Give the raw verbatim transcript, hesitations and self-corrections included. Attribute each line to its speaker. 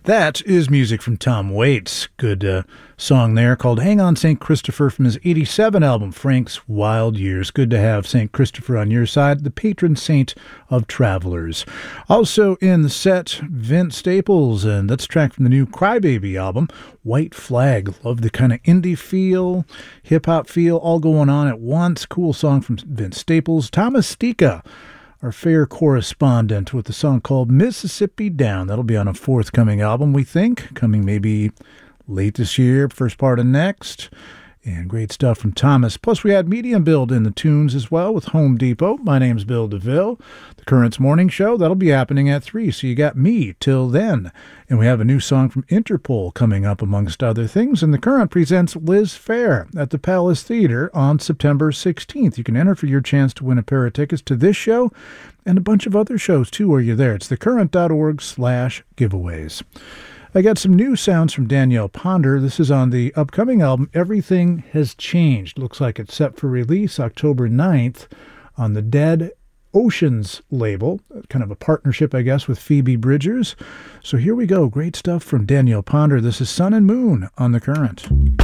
Speaker 1: That is music from Tom Waits. Good uh, song there called Hang On Saint Christopher from his eighty-seven album, Frank's Wild Years. Good to have Saint Christopher on your side, the patron saint of travelers. Also in the set, Vince Staples, and that's a track from the new Crybaby album, White Flag. Love the kind of indie feel, hip-hop feel, all going on at once. Cool song from Vince Staples. Thomas Stika, our fair correspondent, with the song called Mississippi Down. That'll be on a forthcoming album, we think, coming maybe late this year, first part of next. And great stuff from Thomas. Plus, we had Medium Build in the tunes as well with Home Depot. My name's Bill DeVille. The Currents Morning Show, that'll be happening at three, so you got me till then. And we have a new song from Interpol coming up, amongst other things. And The Current presents Liz Phair at the Palace Theater on September sixteenth. You can enter for your chance to win a pair of tickets to this show and a bunch of other shows, too, where you're there. It's thecurrent.org slash giveaways. I got some new sounds from Danielle Ponder. This is on the upcoming album, Everything Has Changed. Looks like it's set for release October ninth on the Dead Oceans label. Kind of a partnership, I guess, with Phoebe Bridgers. So here we go. Great stuff from Danielle Ponder. This is Sun and Moon on The Current.